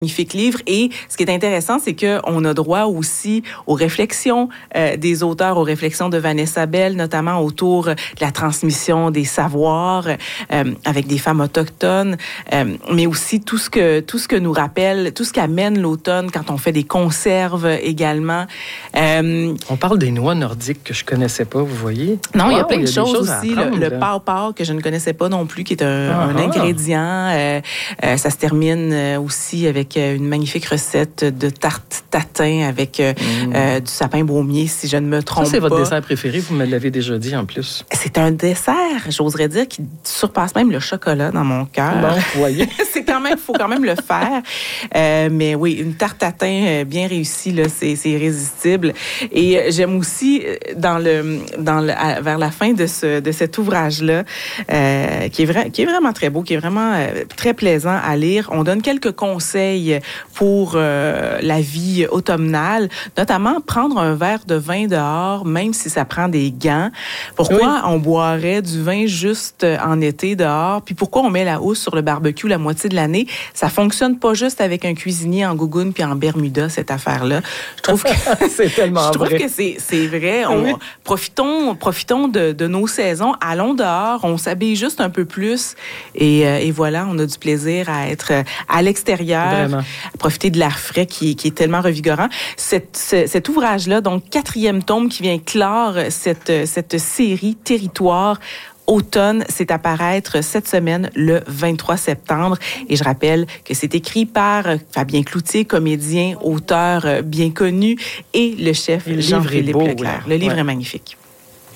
Magnifique livre. Et ce qui est intéressant, c'est qu'on a droit aussi aux réflexions des auteurs, aux réflexions de Vanessa Bell, notamment autour de la transmission des savoirs avec des femmes autochtones, mais aussi tout ce que nous rappelle, tout ce qu'amène l'automne quand on fait des conserves également. On parle des noix nordiques que je connaissais pas, vous voyez? Non, il y a plein de choses aussi. Le pao-pao que je ne connaissais pas non plus, qui est un ingrédient. Ça se termine aussi avec une magnifique recette de tarte tatin avec du sapin baumier, si je ne me trompe pas. Ça, c'est votre dessert préféré, vous me l'avez déjà dit en plus. C'est un dessert, j'oserais dire, qui surpasse même le chocolat dans mon cœur. Bon, vous voyez. Faut quand même le faire. Mais oui, une tarte tatin bien réussie, là, c'est irrésistible. Et j'aime aussi, vers la fin de cet ouvrage-là, qui est vraiment très beau, qui est vraiment très plaisant à lire. On donne quelques conseils pour la vie automnale, notamment prendre un verre de vin dehors, même si ça prend des gants. Pourquoi on boirait du vin juste en été dehors? Puis pourquoi on met la housse sur le barbecue la moitié de l'année? Ça fonctionne pas juste avec un cuisinier en gougoune puis en Bermuda, cette affaire-là. Je trouve que c'est tellement vrai. Je trouve que c'est vrai. Profitons de nos saisons. Allons dehors, on s'habille juste un peu plus et voilà, on a du plaisir à être à l'extérieur. Vraiment. Profiter de l'air frais qui est tellement revigorant. Cet ouvrage-là, donc 4e tome qui vient clore cette série Territoire automne, c'est à paraître cette semaine, le 23 septembre. Et je rappelle que c'est écrit par Fabien Cloutier, comédien, auteur bien connu, et le chef Jean-Philippe Leclerc. Le livre est magnifique.